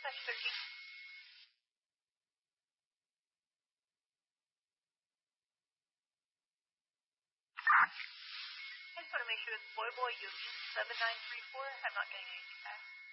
dispatch 13. I just want to make sure it's Boy Union 7934. I'm not getting anything back.